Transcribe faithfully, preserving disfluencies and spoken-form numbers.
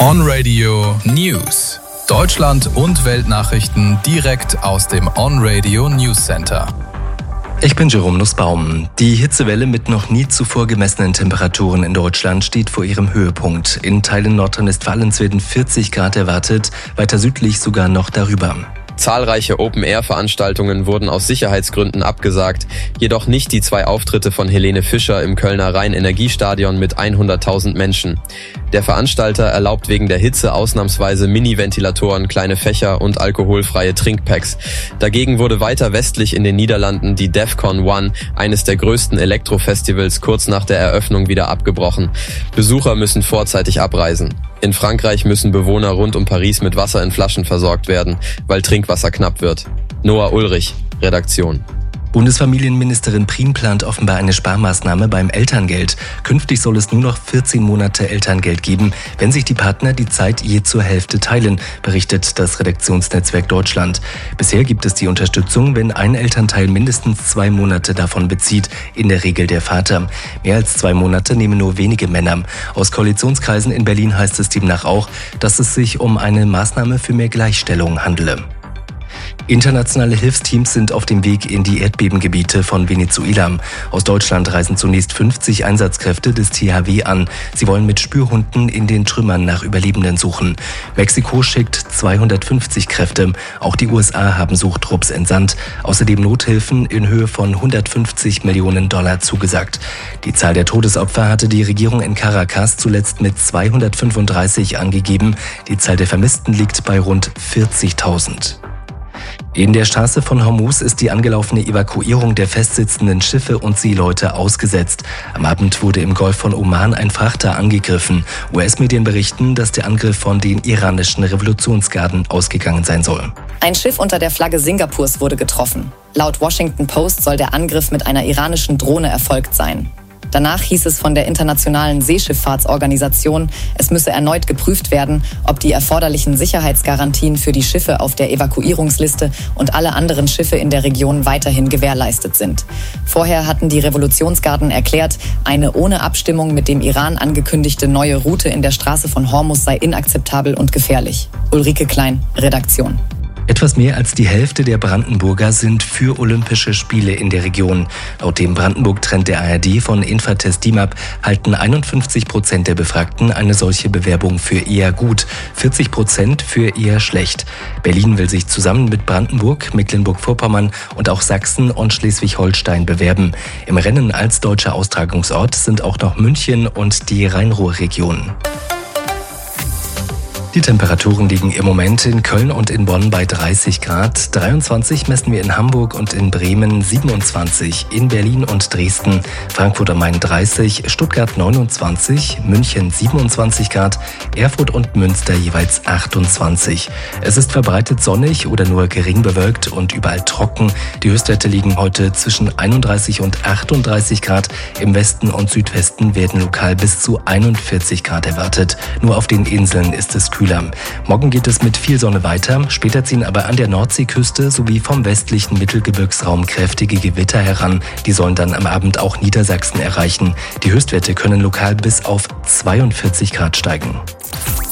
On Radio News. Deutschland und Weltnachrichten direkt aus dem On Radio News Center. Ich bin Jerome Nussbaum. Die Hitzewelle mit noch nie zuvor gemessenen Temperaturen in Deutschland steht vor ihrem Höhepunkt. In Teilen Nordrhein-Westfalens werden vierzig Grad erwartet, weiter südlich sogar noch darüber. Zahlreiche Open-Air-Veranstaltungen wurden aus Sicherheitsgründen abgesagt, jedoch nicht die zwei Auftritte von Helene Fischer im Kölner Rhein-Energiestadion mit hunderttausend Menschen. Der Veranstalter erlaubt wegen der Hitze ausnahmsweise Mini-Ventilatoren, kleine Fächer und alkoholfreie Trinkpacks. Dagegen wurde weiter westlich in den Niederlanden die DEFCON One, eines der größten Elektrofestivals, kurz nach der Eröffnung wieder abgebrochen. Besucher müssen vorzeitig abreisen. In Frankreich müssen Bewohner rund um Paris mit Wasser in Flaschen versorgt werden, weil Trinkwasser knapp wird. Noah Ulrich, Redaktion. Bundesfamilienministerin Prien plant offenbar eine Sparmaßnahme beim Elterngeld. Künftig soll es nur noch vierzehn Monate Elterngeld geben, wenn sich die Partner die Zeit je zur Hälfte teilen, berichtet das Redaktionsnetzwerk Deutschland. Bisher gibt es die Unterstützung, wenn ein Elternteil mindestens zwei Monate davon bezieht, in der Regel der Vater. Mehr als zwei Monate nehmen nur wenige Männer. Aus Koalitionskreisen in Berlin heißt es demnach auch, dass es sich um eine Maßnahme für mehr Gleichstellung handele. Internationale Hilfsteams sind auf dem Weg in die Erdbebengebiete von Venezuela. Aus Deutschland reisen zunächst fünfzig Einsatzkräfte des T H W an. Sie wollen mit Spürhunden in den Trümmern nach Überlebenden suchen. Mexiko schickt zweihundertfünfzig Kräfte. Auch die U S A haben Suchtrupps entsandt. Außerdem Nothilfen in Höhe von hundertfünfzig Millionen Dollar zugesagt. Die Zahl der Todesopfer hatte die Regierung in Caracas zuletzt mit zweihundertfünfunddreißig angegeben. Die Zahl der Vermissten liegt bei rund vierzigtausend. In der Straße von Hormuz ist die angelaufene Evakuierung der festsitzenden Schiffe und Seeleute ausgesetzt. Am Abend wurde im Golf von Oman ein Frachter angegriffen. U S-Medien berichten, dass der Angriff von den iranischen Revolutionsgarden ausgegangen sein soll. Ein Schiff unter der Flagge Singapurs wurde getroffen. Laut Washington Post soll der Angriff mit einer iranischen Drohne erfolgt sein. Danach hieß es von der Internationalen Seeschifffahrtsorganisation, es müsse erneut geprüft werden, ob die erforderlichen Sicherheitsgarantien für die Schiffe auf der Evakuierungsliste und alle anderen Schiffe in der Region weiterhin gewährleistet sind. Vorher hatten die Revolutionsgarden erklärt, eine ohne Abstimmung mit dem Iran angekündigte neue Route in der Straße von Hormuz sei inakzeptabel und gefährlich. Ulrike Klein, Redaktion. Etwas mehr als die Hälfte der Brandenburger sind für Olympische Spiele in der Region. Laut dem Brandenburg-Trend der A R D von Infratest DIMAP halten einundfünfzig Prozent der Befragten eine solche Bewerbung für eher gut, vierzig Prozent für eher schlecht. Berlin will sich zusammen mit Brandenburg, Mecklenburg-Vorpommern und auch Sachsen und Schleswig-Holstein bewerben. Im Rennen als deutscher Austragungsort sind auch noch München und die Rhein-Ruhr-Region. Die Temperaturen liegen im Moment in Köln und in Bonn bei dreißig Grad, dreiundzwanzig messen wir in Hamburg und in Bremen, siebenundzwanzig in Berlin und Dresden, Frankfurt am Main dreißig, Stuttgart neunundzwanzig, München siebenundzwanzig Grad, Erfurt und Münster jeweils achtundzwanzig. Es ist verbreitet sonnig oder nur gering bewölkt und überall trocken. Die Höchstwerte liegen heute zwischen einunddreißig und achtunddreißig Grad. Im Westen und Südwesten werden lokal bis zu einundvierzig Grad erwartet. Nur auf den Inseln ist es kühl. Morgen geht es mit viel Sonne weiter, später ziehen aber an der Nordseeküste sowie vom westlichen Mittelgebirgsraum kräftige Gewitter heran. Die sollen dann am Abend auch Niedersachsen erreichen. Die Höchstwerte können lokal bis auf zweiundvierzig Grad steigen.